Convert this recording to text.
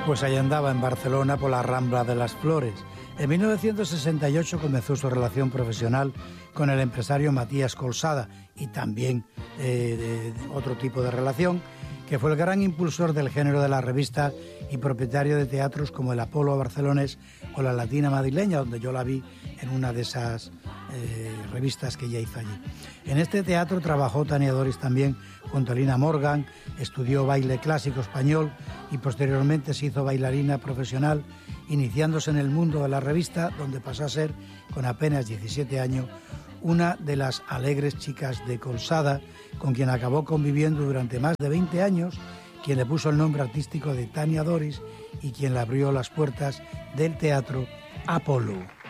Pues ahí andaba en Barcelona por la Rambla de las Flores. En 1968 comenzó su relación profesional con el empresario Matías Colsada y también otro tipo de relación, que fue el gran impulsor del género de la revista y propietario de teatros como el Apolo barcelonés o la Latina madrileña, donde yo la vi en una de esas revistas que ella hizo allí. En este teatro trabajó Tania Doris también junto a Lina Morgan, estudió baile clásico español y posteriormente se hizo bailarina profesional, iniciándose en el mundo de la revista, donde pasó a ser, con apenas 17 años, una de las alegres chicas de Colsada, con quien acabó conviviendo durante más de 20 años, quien le puso el nombre artístico de Tania Doris y quien le abrió las puertas del teatro Apolo.